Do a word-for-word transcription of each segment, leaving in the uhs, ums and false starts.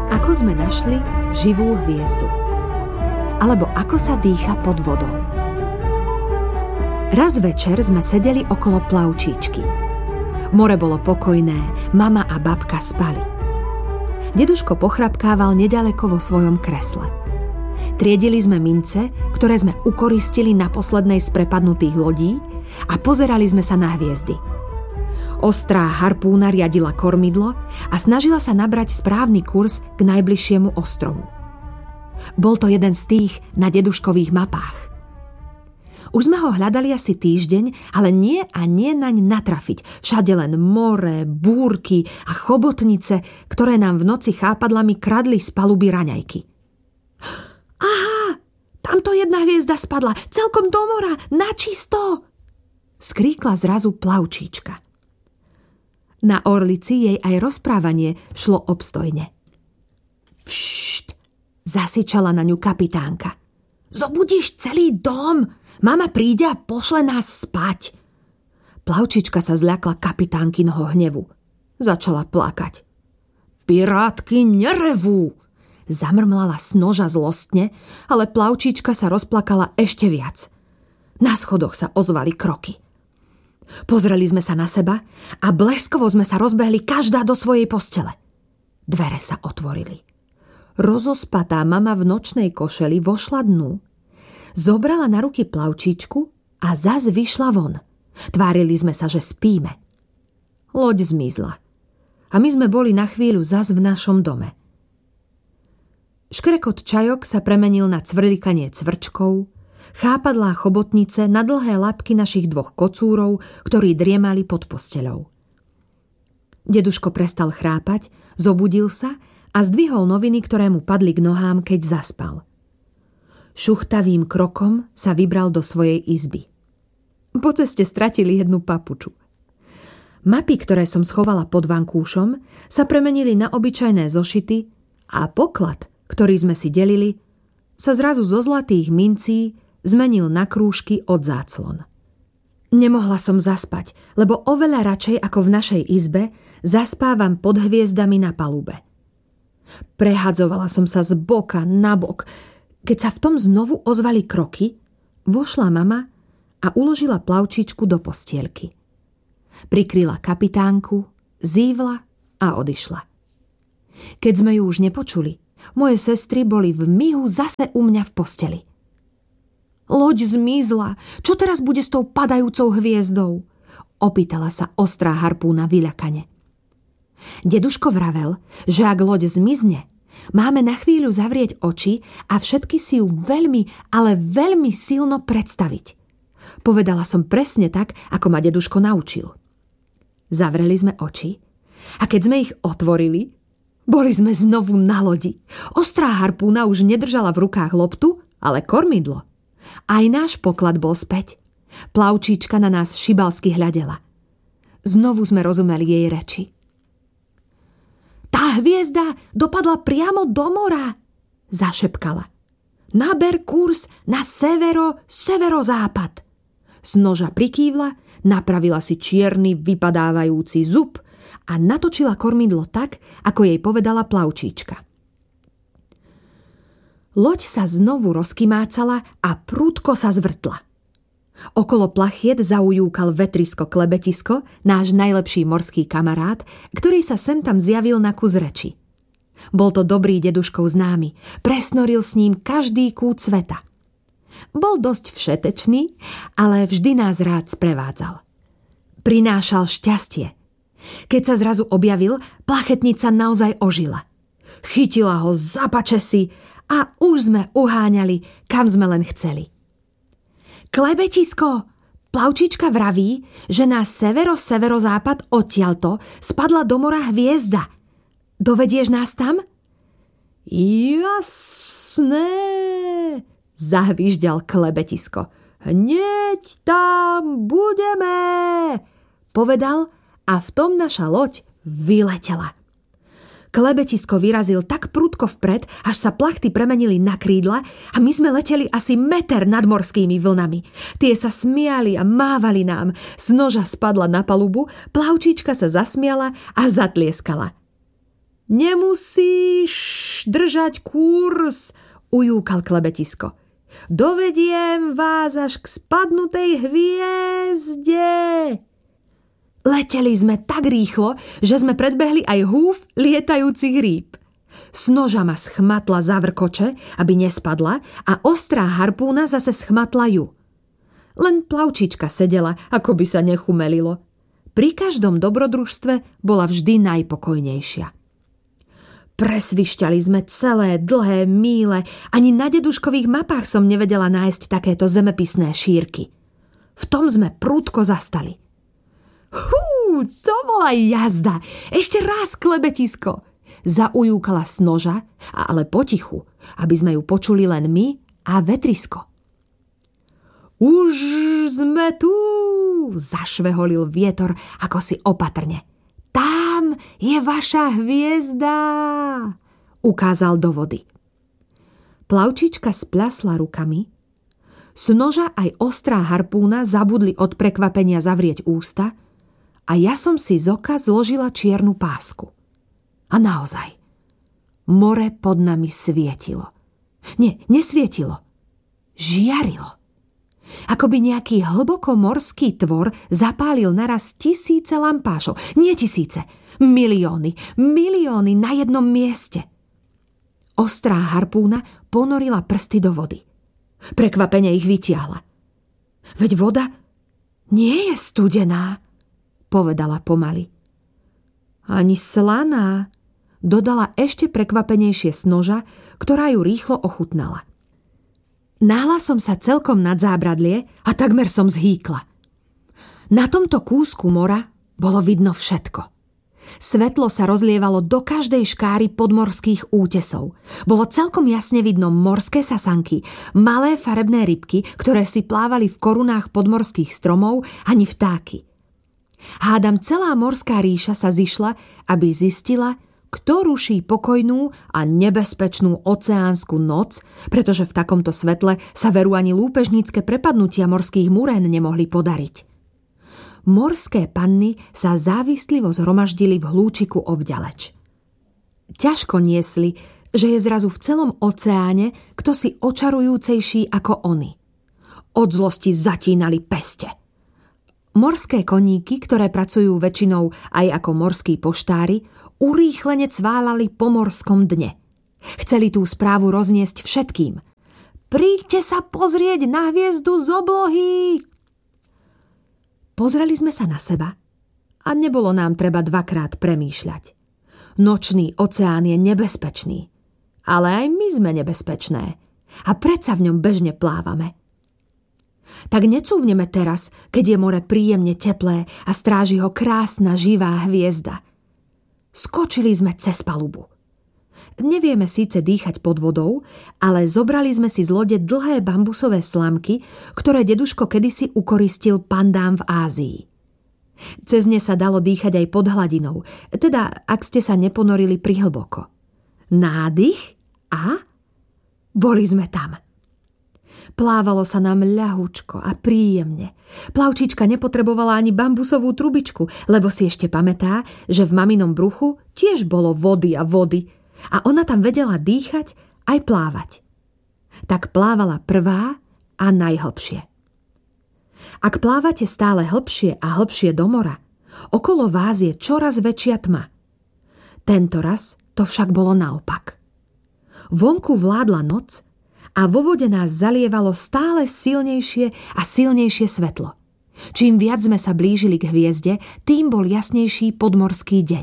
Ako sme našli živú hviezdu? Alebo ako sa dýcha pod vodou? Raz večer sme sedeli okolo plavčíčky. More bolo pokojné, mama a babka spali. Deduško pochrapkával nedaleko vo svojom kresle. Triedili sme mince, ktoré sme ukoristili na poslednej z prepadnutých lodí a pozerali sme sa na hviezdy. Ostrá harpúna riadila kormidlo a snažila sa nabrať správny kurz k najbližšiemu ostrovu. Bol to jeden z tých na deduškových mapách. Už sme ho hľadali asi týždeň, ale nie a nie naň natrafiť. Všade len more, búrky a chobotnice, ktoré nám v noci chápadlami kradli z paluby raňajky. Aha, tamto jedna hviezda spadla, celkom do mora, načisto! Skríkla zrazu plavčíčka. Na orlici jej aj rozprávanie šlo obstojne. Vššt, zasičala na ňu kapitánka. Zobudíš celý dom, mama príde a pošle nás spať. Plavčička sa zľakla kapitánkynoho hnevu. Začala plakať. Pirátky nerevú, zamrmlala z noža zlostne, ale plavčička sa rozplakala ešte viac. Na schodoch sa ozvali kroky. Pozreli sme sa na seba a bleskovo sme sa rozbehli každá do svojej postele. Dvere sa otvorili. Rozospatá mama v nočnej košeli vošla dnu, zobrala na ruky plavčíčku a zas vyšla von. Tvárili sme sa, že spíme. Loď zmizla a my sme boli na chvíľu zas v našom dome. Škrekot čajok sa premenil na cvrlikanie cvrčkov, chápadlá chobotnice na dlhé labky našich dvoch kocúrov, ktorí driemali pod posteľou. Deduško prestal chrápať, zobudil sa a zdvihol noviny, ktoré mu padli k nohám, keď zaspal. Šuchtavým krokom sa vybral do svojej izby. Po ceste stratili jednu papuču. Mapy, ktoré som schovala pod vankúšom, sa premenili na obyčajné zošity a poklad, ktorý sme si delili, sa zrazu zo zlatých mincí zmenil na krúžky od záclon. Nemohla som zaspať, lebo oveľa radšej ako v našej izbe zaspávam pod hviezdami na palube. Prehadzovala som sa z boka na bok. Keď sa v tom znovu ozvali kroky, vošla mama a uložila plavčičku do postielky. Prikryla kapitánku, zívla a odišla. Keď sme ju už nepočuli, moje sestry boli v mihu zase u mňa v posteli. Loď zmizla. Čo teraz bude s tou padajúcou hviezdou? Opýtala sa ostrá harpúna vyľakane. Deduško vravel, že ak loď zmizne, máme na chvíľu zavrieť oči a všetky si ju veľmi, ale veľmi silno predstaviť. Povedala som presne tak, ako ma deduško naučil. Zavreli sme oči a keď sme ich otvorili, boli sme znovu na lodi. Ostrá harpúna už nedržala v rukách loptu, ale kormidlo. Aj náš poklad bol späť. Plavčíčka na nás šibalsky hľadela. Znovu sme rozumeli jej reči. Tá hviezda dopadla priamo do mora, zašepkala. Naber kurz na severo-severozápad. Z noža prikývla, napravila si čierny vypadávajúci zub a natočila kormidlo tak, ako jej povedala plavčíčka. Loď sa znovu rozkymácala a prudko sa zvrtla. Okolo plachiet zaujúkal vetrisko Klebetisko, náš najlepší morský kamarát, ktorý sa sem tam zjavil na kus reči. Bol to dobrý deduškov známy, presnoril s ním každý kút sveta. Bol dosť všetečný, ale vždy nás rád sprevádzal. Prinášal šťastie. Keď sa zrazu objavil, plachetnica naozaj ožila. Chytila ho za pačesy a už sme uháňali, kam sme len chceli. Klebetisko, plavčička vraví, že na severo-severozápad odtiaľto spadla do mora hviezda. Dovedieš nás tam? Jasné, zahvížďal Klebetisko. Hneď tam budeme, povedal a v tom naša loď vyletela. Klebetisko vyrazil tak prudko vpred, až sa plachty premenili na krídla a my sme leteli asi meter nad morskými vlnami. Tie sa smiali a mávali nám. Z noža spadla na palubu, plavčička sa zasmiala a zatlieskala. Nemusíš držať kurz, ujúkal klebetisko. Dovediem vás až k spadnutej hviezde. Leteli sme tak rýchlo, že sme predbehli aj húf lietajúcich rýb. Snoža ma schmatla za vrkoče, aby nespadla, a ostrá harpúna zase schmatla ju. Len plavčička sedela, ako by sa nechumelilo. Pri každom dobrodružstve bola vždy najpokojnejšia. Presvišťali sme celé dlhé míle, ani na deduškových mapách som nevedela nájsť takéto zemepisné šírky. V tom sme prudko zastali. Hú, to bola jazda! Ešte raz, klebetisko! Zaujúkala Snoža, ale potichu, aby sme ju počuli len my a vetrisko. Už sme tu! Zašveholil vietor ako si opatrne. Tam je vaša hviezda! Ukázal do vody. Plavčička spľasla rukami. Snoža aj ostrá harpúna zabudli od prekvapenia zavrieť ústa a ja som si z oka zložila čiernu pásku. A naozaj, more pod nami svietilo. Nie, nesvietilo. Žiarilo. Ako by nejaký hlboko morský tvor zapálil naraz tisíce lampášov. Nie tisíce, milióny, milióny na jednom mieste. Ostrá harpúna ponorila prsty do vody. Prekvapene ich vytiahla. Veď voda nie je studená, povedala pomaly. Ani slaná, dodala ešte prekvapenejšie Snoža, ktorá ju rýchlo ochutnala. Náhla som sa celkom nad zábradlie a takmer som zhýkla. Na tomto kúsku mora bolo vidno všetko. Svetlo sa rozlievalo do každej škáry podmorských útesov. Bolo celkom jasne vidno morské sasanky, malé farebné rybky, ktoré si plávali v korunách podmorských stromov, ani vtáky. Hádam, celá morská ríša sa zišla, aby zistila, kto ruší pokojnú a nebezpečnú oceánsku noc, pretože v takomto svetle sa veru ani lúpežnícke prepadnutia morských murén nemohli podariť. Morské panny sa závislivo zhromaždili v hlúčiku obďaleč. Ťažko niesli, že je zrazu v celom oceáne kto si očarujúcejší ako oni. Od zlosti zatínali peste. Morské koníky, ktoré pracujú väčšinou aj ako morskí poštári, urýchlene cválali po morskom dne. Chceli tú správu rozniesť všetkým. Príďte sa pozrieť na hviezdu z oblohy! Pozreli sme sa na seba a nebolo nám treba dvakrát premýšľať. Nočný oceán je nebezpečný, ale aj my sme nebezpečné a predsa v ňom bežne plávame. Tak necúvneme teraz, keď je more príjemne teplé a stráži ho krásna živá hviezda. Skočili sme cez palubu. Nevieme síce dýchať pod vodou, ale zobrali sme si z lode dlhé bambusové slamky, ktoré deduško kedysi ukoristil pandám v Ázii. Cez ne sa dalo dýchať aj pod hladinou, teda ak ste sa neponorili prihlboko. Nádych a boli sme tam. Plávalo sa nám ľahučko a príjemne. Plavčička nepotrebovala ani bambusovú trubičku, lebo si ešte pamätá, že v maminom bruchu tiež bolo vody a vody a ona tam vedela dýchať aj plávať. Tak plávala prvá a najhlbšie. Ak plávate stále hlbšie a hlbšie do mora, okolo vás je čoraz väčšia tma. Tento raz to však bolo naopak. Vonku vládla noc a vo vode nás zalievalo stále silnejšie a silnejšie svetlo. Čím viac sme sa blížili k hviezde, tým bol jasnejší podmorský deň.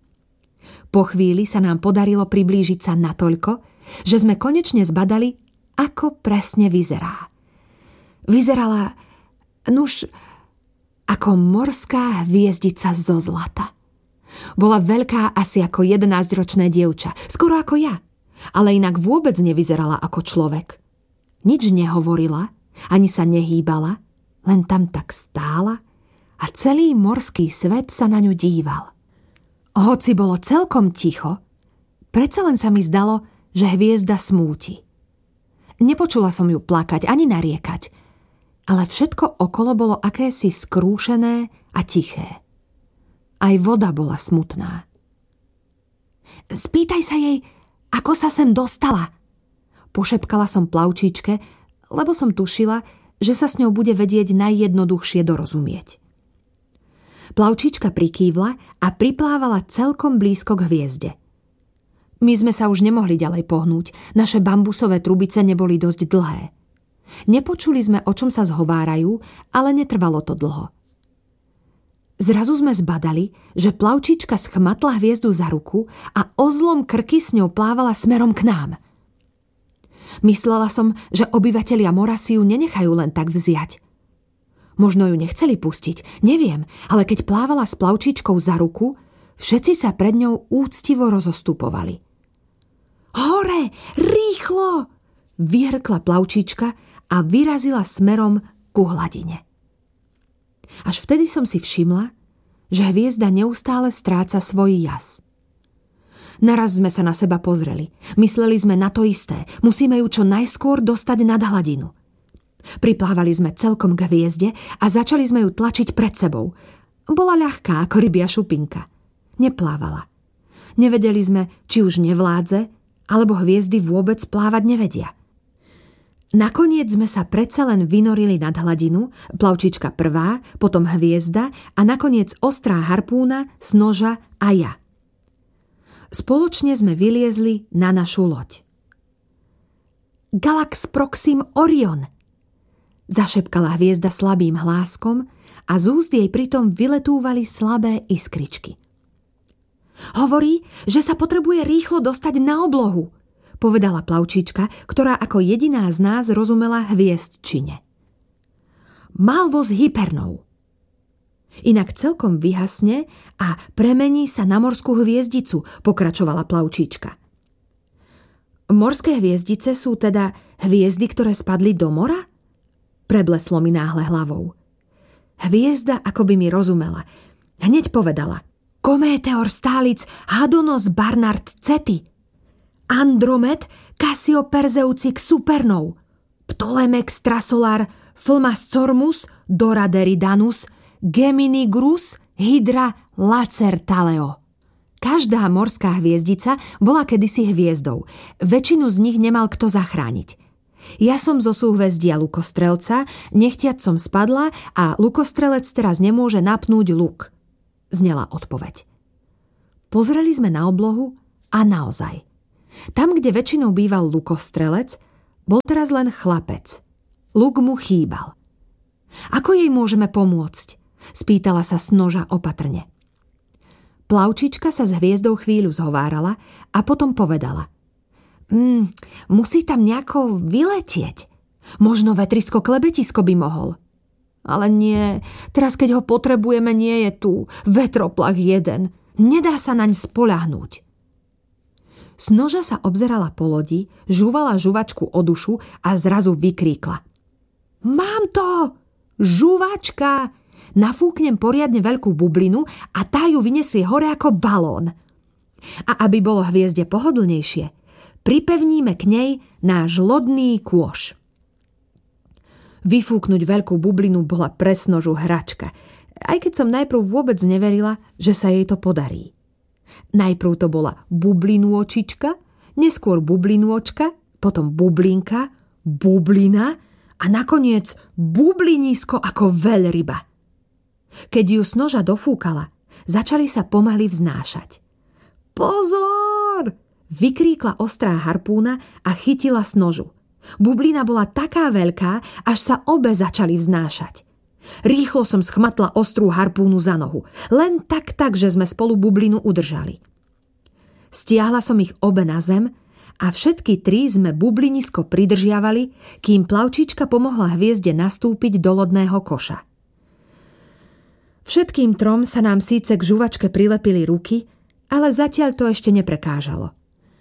Po chvíli sa nám podarilo priblížiť sa natoľko, že sme konečne zbadali, ako presne vyzerá. Vyzerala, nuž, ako morská hviezdica zo zlata. Bola veľká asi ako jedenásťročné dievča, skoro ako ja. Ale inak vôbec nevyzerala ako človek. Nič nehovorila, ani sa nehýbala, len tam tak stála a celý morský svet sa na ňu díval. Hoci bolo celkom ticho, predsa len sa mi zdalo, že hviezda smúti. Nepočula som ju plakať ani nariekať, ale všetko okolo bolo akési skrúšené a tiché. Aj voda bola smutná. Spýtaj sa jej, ako sa sem dostala. Pošepkala som plavčíčke, lebo som tušila, že sa s ňou bude vedieť najjednoduchšie dorozumieť. Plavčíčka prikývla a priplávala celkom blízko k hviezde. My sme sa už nemohli ďalej pohnúť, naše bambusové trubice neboli dosť dlhé. Nepočuli sme, o čom sa zhovárajú, ale netrvalo to dlho. Zrazu sme zbadali, že plavčíčka schmatla hviezdu za ruku a ozlom krky s ňou plávala smerom k nám. Myslela som, že obyvatelia mora si ju nenechajú len tak vziať. Možno ju nechceli pustiť, neviem, ale keď plávala s plavčíčkou za ruku, všetci sa pred ňou úctivo rozostupovali. Hore, rýchlo! Vyhrkla plavčíčka a vyrazila smerom ku hladine. Až vtedy som si všimla, že hviezda neustále stráca svoj jas. Naraz sme sa na seba pozreli. Mysleli sme na to isté. Musíme ju čo najskôr dostať nad hladinu. Priplávali sme celkom k hviezde a začali sme ju tlačiť pred sebou. Bola ľahká ako rybia šupinka. Neplávala. Nevedeli sme, či už nevládze, alebo hviezdy vôbec plávať nevedia. Nakoniec sme sa predsa len vynorili nad hladinu, plavčička prvá, potom hviezda a nakoniec ostrá harpúna, snoža a ja. Spoločne sme vyliezli na našu loď. Galax Proxim Orion, zašepkala hviezda slabým hláskom a z úst jej pritom vyletúvali slabé iskričky. Hovorí, že sa potrebuje rýchlo dostať na oblohu, povedala plavčíčka, ktorá ako jediná z nás rozumela hviezdčine. Mal voz hypernou. Inak celkom vyhasne a premení sa na morskú hviezdicu, pokračovala plavčíčka. Morské hviezdice sú teda hviezdy, ktoré spadli do mora? Prebleslo mi náhle hlavou. Hviezda akoby mi rozumela. Hneď povedala. Kométeor stálic Hadonos Barnard Ceti, Andromed Cassioperzeucix Supernov, Ptolemex Trasolar Flmascormus Doraderidanus Gemini Grus Hydra Lacertaleo. Každá morská hviezdica bola kedysi hviezdou. Väčšinu z nich nemal kto zachrániť. Ja som zo súhvezdia Lukostrelca, nechtiac som spadla a Lukostrelec teraz nemôže napnúť luk. Znela odpoveď. Pozreli sme na oblohu a naozaj. Tam, kde väčšinou býval Lukostrelec, bol teraz len chlapec. Luk mu chýbal. Ako jej môžeme pomôcť? Spýtala sa Snoža opatrne. Plavčička sa s hviezdou chvíľu zhovárala a potom povedala. Mm, musí tam nejako vyletieť. Možno vetrisko klebetisko by mohol. Ale nie, teraz keď ho potrebujeme, nie je tu. Vetroplach jeden. Nedá sa naň spoľahnúť. Snoža sa obzerala po lodi, žúvala žuvačku o dušu a zrazu vykríkla. Mám to! Žuvačka! Nafúknem poriadne veľkú bublinu a tá ju vyniesie hore ako balón. A aby bolo hviezde pohodlnejšie, pripevníme k nej náš lodný kôš. Vyfúknuť veľkú bublinu bola pre Snožu hračka, aj keď som najprv vôbec neverila, že sa jej to podarí. Najprv to bola bublinôčička, neskôr bublinôčka, potom bublinka, bublina a nakoniec bublinisko ako veľryba. Keď ju Snoža dofúkala, začali sa pomaly vznášať. Pozor! Vykríkla ostrá harpúna a chytila Snožu. Bublina bola taká veľká, až sa obe začali vznášať. Rýchlo som schmatla ostrú harpúnu za nohu. Len tak, tak, že sme spolu bublinu udržali. Stiahla som ich obe na zem a všetky tri sme bublinisko pridržiavali, kým plavčička pomohla hviezde nastúpiť do lodného koša. Všetkým trom sa nám síce k žuvačke prilepili ruky, ale zatiaľ to ešte neprekážalo.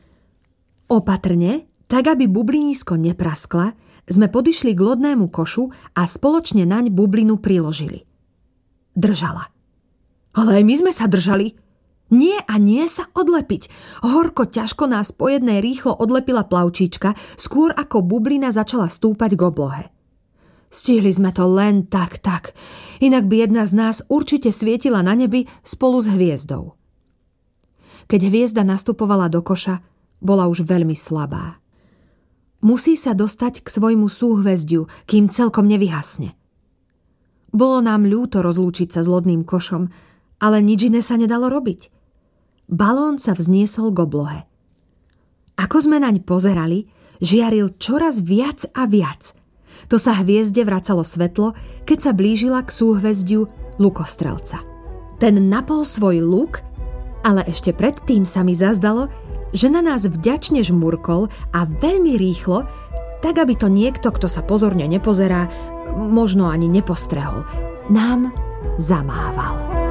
Opatrne, tak aby bublinisko nepraskla, sme podišli k lodnému košu a spoločne naň bublinu priložili. Držala. Ale aj my sme sa držali. Nie a nie sa odlepiť. Horko ťažko nás po jednej rýchlo odlepila plavčíčka, skôr ako bublina začala stúpať k oblohe. Stihli sme to len tak, tak. Inak by jedna z nás určite svietila na nebi spolu s hviezdou. keď hviezda nastupovala do koša, bola už veľmi slabá. Musí sa dostať k svojmu súhvezdiu, kým celkom nevyhasne. Bolo nám ľúto rozlúčiť sa s lodným košom, ale nič iné sa nedalo robiť. Balón sa vzniesol k oblohe. Ako sme naň pozerali, žiaril čoraz viac a viac. To sa hviezde vracalo svetlo, keď sa blížila k súhvezdiu lukostrelca. Ten napol svoj luk, ale ešte predtým sa mi zazdalo, že na nás vďačne žmurkol a veľmi rýchlo, tak aby to niekto, kto sa pozorne nepozerá, možno ani nepostrehol, nám zamával.